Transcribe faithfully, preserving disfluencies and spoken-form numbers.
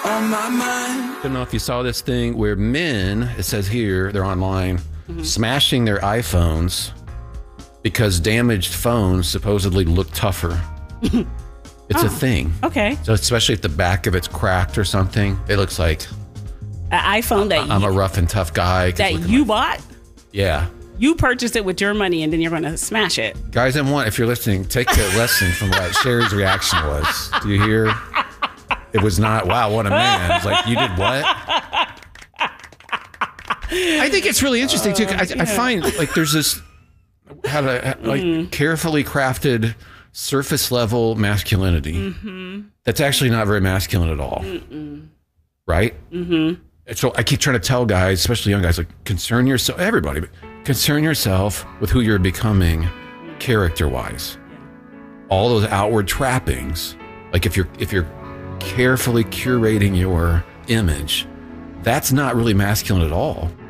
on my mind. I don't know if you saw this thing where men, it says here, they're online, mm-hmm. smashing their iPhones because damaged phones supposedly look tougher. It's oh, a thing. Okay. So especially if the back of it's cracked or something, it looks like an iPhone that I'm you, a rough and tough guy. That you bought? Yeah. You purchased it with your money and then you're going to smash it. Guys, I want, if you're listening, take the lesson from what Sherry's reaction was. Do you hear? It was not, wow, what a man. It's like, you did what? I think it's really interesting, too. I, I find, like, there's this, how to, like, mm. carefully crafted surface level masculinity mm-hmm. that's actually not very masculine at all. Mm-mm. Right? Mm-hmm. So I keep trying to tell guys, especially young guys, like, concern yourself, everybody, but concern yourself with who you're becoming character-wise. Yeah. All those outward trappings, like if you're if you're carefully curating your image, that's not really masculine at all.